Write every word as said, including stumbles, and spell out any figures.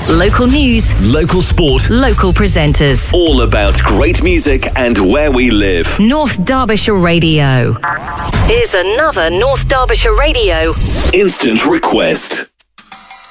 Local news. Local sport. Local presenters. All about great music and where we live. North Derbyshire Radio. Here's another North Derbyshire Radio Instant Request.